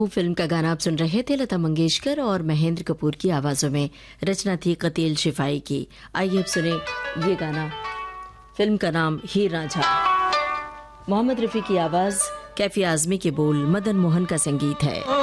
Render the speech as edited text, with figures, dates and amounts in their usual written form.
Film का गाना आप सुन रहे थे लता मंगेशकर और महेंद्र कपूर की आवाजों में। रचना थी कतील शिफाई की। आइए अब सुने ये गाना। फिल्म का नाम हीर रांझा। मोहम्मद रफी की आवाज, कैफी आजमी के बोल, मदन मोहन का संगीत है।